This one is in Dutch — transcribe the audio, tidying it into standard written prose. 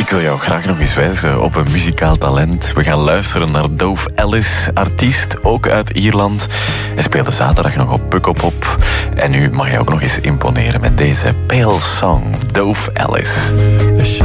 Ik wil jou graag nog eens wijzen op een muzikaal talent. We gaan luisteren naar Dove Ellis, artiest, ook uit Ierland. Hij speelde zaterdag nog op Pukkelpop. En nu mag hij ook nog eens imponeren met deze Pale Song, Dove Ellis.